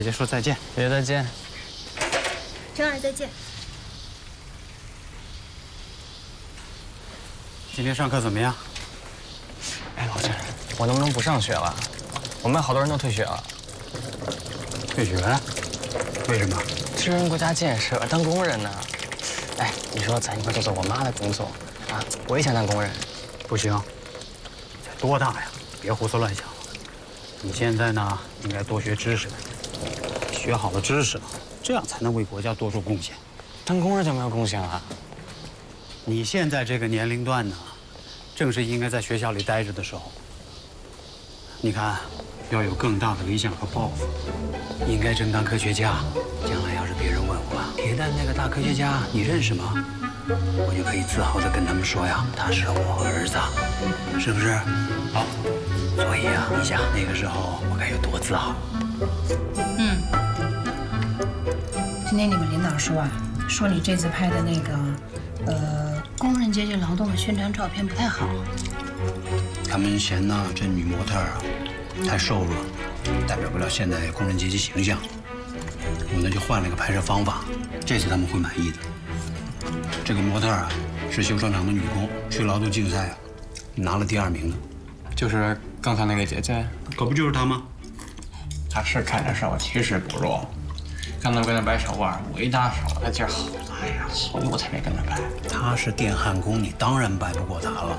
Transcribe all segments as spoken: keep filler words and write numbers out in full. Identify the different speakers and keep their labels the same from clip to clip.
Speaker 1: 姐姐说再见。
Speaker 2: 姐姐再见。
Speaker 3: 陈老师再见。
Speaker 1: 今天上课怎么样？
Speaker 2: 哎，老陈，我能不能不上学了？我们好多人都退学了。
Speaker 1: 退学了？为什么？
Speaker 2: 支援国家建设，当工人呢。哎，你说咱一块做做我妈的工作啊？我也想当工人。
Speaker 1: 不行，才多大呀？别胡思乱想了。你现在呢，应该多学知识，学好了知识了，这样才能为国家做出贡献。
Speaker 2: 当工人就没有贡献了？
Speaker 1: 你现在这个年龄段呢，正是应该在学校里待着的时候。你看，要有更大的理想和抱负，应该争当科学家。将来要是别人问我铁蛋那个大科学家你认识吗？我就可以自豪地跟他们说呀，他是我儿子，是不是？好，所以啊，你想那个时候我该有多自豪？
Speaker 3: 嗯。今天你们领导说啊，说你这次拍的那个，呃，工人阶级劳动的宣传照片不太好。
Speaker 1: 他们嫌呢，这女模特啊太瘦了，代表不了现代工人阶级形象。我呢就换了个拍摄方法，这次他们会满意的。这个模特啊是修车厂的女工，去劳动竞赛啊拿了第二名的。
Speaker 2: 就是刚才那个姐姐，
Speaker 1: 可不就是她吗？
Speaker 2: 她是看着瘦，气势不弱。刚才跟她摆手腕，我一搭手，她劲儿好大呀，所以我才没跟她摆。
Speaker 1: 她是电焊工，你当然摆不过她了。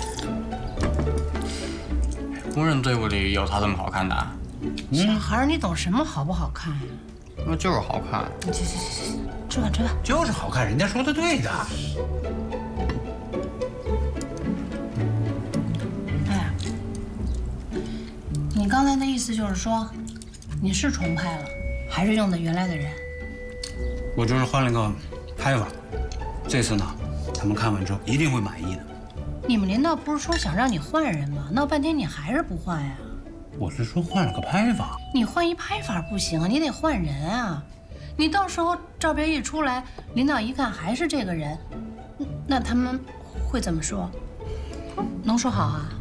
Speaker 2: 工人队伍里有她这么好看的？
Speaker 3: 小孩，你懂什么好不好看呀？
Speaker 2: 那就是好看。
Speaker 3: 去去去去，吃饭吃饭。
Speaker 1: 就是好看，人家说的对的。
Speaker 3: 哎，你刚才的意思就是说，你是重拍了，还是用的原来的人？
Speaker 1: 我就是换了个拍法，这次呢，他们看完之后一定会满意的。
Speaker 3: 你们领导不是说想让你换人吗？闹半天你还是不换呀？
Speaker 1: 我是说换了个拍法。
Speaker 3: 你换一拍法不行啊，你得换人啊！你到时候照片一出来，领导一看还是这个人，那他们会怎么说？能说好啊？